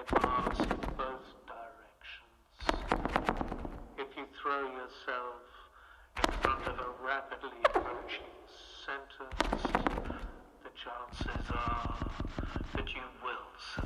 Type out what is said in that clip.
bars in both directions. If you throw yourself in front of a rapidly approaching sentence, the chances are that you will